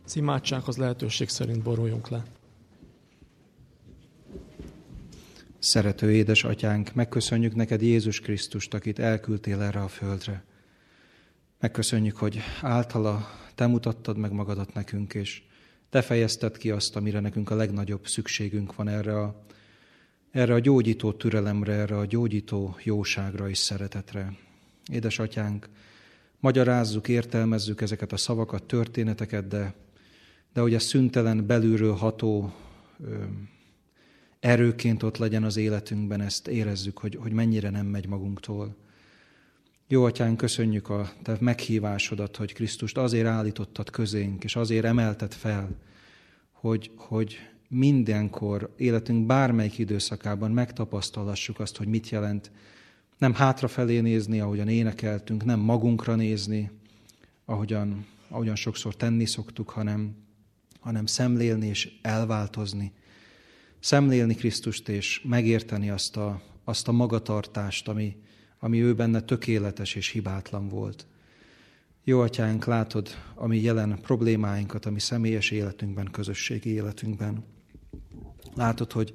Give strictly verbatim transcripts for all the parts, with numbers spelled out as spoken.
Az imádsághoz lehetőség szerint boruljunk le. Szerető édesatyánk, megköszönjük neked Jézus Krisztust, akit elküldtél erre a földre. Megköszönjük, hogy általa te mutattad meg magadat nekünk, és te fejezted ki azt, amire nekünk a legnagyobb szükségünk van, erre a, erre a gyógyító türelemre, erre a gyógyító jóságra és szeretetre. Édesatyánk, magyarázzuk, értelmezzük ezeket a szavakat, történeteket, de, de hogy a szüntelen, belülről ható ö, erőként ott legyen az életünkben, ezt érezzük, hogy, hogy mennyire nem megy magunktól. Jó atyánk, köszönjük a te meghívásodat, hogy Krisztust azért állítottad közénk, és azért emelted fel, hogy, hogy mindenkor életünk bármelyik időszakában megtapasztalhassuk azt, hogy mit jelent nem hátrafelé nézni, ahogyan énekeltünk, nem magunkra nézni, ahogyan, ahogyan sokszor tenni szoktuk, hanem, hanem szemlélni és elváltozni. Szemlélni Krisztust és megérteni azt a, azt a magatartást, ami, ami ő benne tökéletes és hibátlan volt. Jó atyánk, látod a mi jelen problémáinkat, a mi személyes életünkben, közösségi életünkben. Látod, hogy,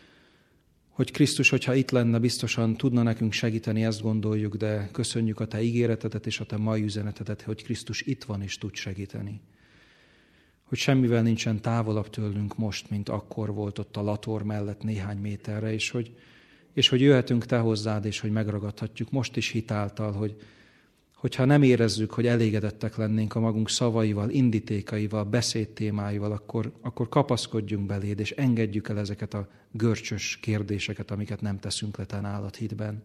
hogy Krisztus, hogyha itt lenne, biztosan tudna nekünk segíteni, ezt gondoljuk, de köszönjük a te ígéretedet és a te mai üzenetedet, hogy Krisztus itt van és tud segíteni. Hogy semmivel nincsen távolabb tőlünk most, mint akkor volt ott a lator mellett néhány méterre, és hogy, és hogy jöhetünk te hozzád, és hogy megragadhatjuk most is hitáltal, hogy hogyha nem érezzük, hogy elégedettek lennénk a magunk szavaival, indítékaival, beszédtémáival, akkor, akkor kapaszkodjunk beléd, és engedjük el ezeket a görcsös kérdéseket, amiket nem teszünk le te nálad hitben.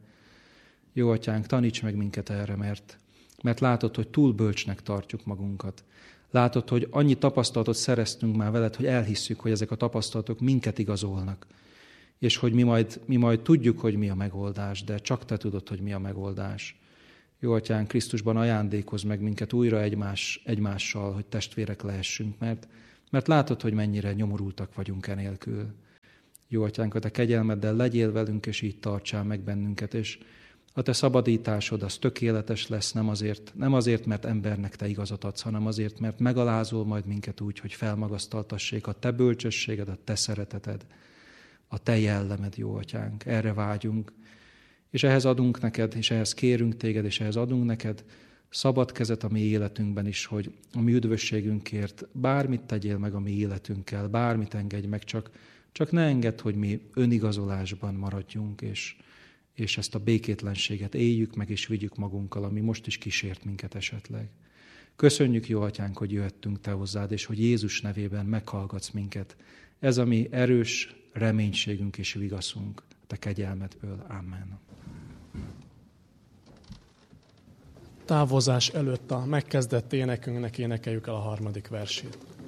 Jó atyánk, taníts meg minket erre, mert, mert látod, hogy túl bölcsnek tartjuk magunkat. Látod, hogy annyi tapasztalatot szereztünk már veled, hogy elhisszük, hogy ezek a tapasztalatok minket igazolnak. És hogy mi majd, mi majd tudjuk, hogy mi a megoldás, de csak te tudod, hogy mi a megoldás. Jó atyánk, Krisztusban ajándékozz meg minket újra egymás, egymással, hogy testvérek lehessünk, mert, mert látod, hogy mennyire nyomorultak vagyunk enélkül. Jó atyánk, a te kegyelmeddel legyél velünk, és így tartsál meg bennünket, és a te szabadításod az tökéletes lesz, nem azért, nem azért, mert embernek te igazat adsz, hanem azért, mert megalázol majd minket úgy, hogy felmagasztaltassék a te bölcsességed, a te szereteted, a te jellemed, jó atyánk. Erre vágyunk. És ehhez adunk neked, és ehhez kérünk téged, és ehhez adunk neked szabad kezet a mi életünkben is, hogy a mi üdvösségünkért bármit tegyél meg a mi életünkkel, bármit engedj meg, csak, csak ne engedd, hogy mi önigazolásban maradjunk, és, és ezt a békétlenséget éljük meg, és vigyük magunkkal, ami most is kísért minket esetleg. Köszönjük, jó atyánk, hogy jöhettünk te hozzád, és hogy Jézus nevében meghallgatsz minket. Ez a mi erős reménységünk és vigaszunk a te kegyelmedből. Amen. Távozás előtt a megkezdett énekünknek énekeljük el a harmadik versét.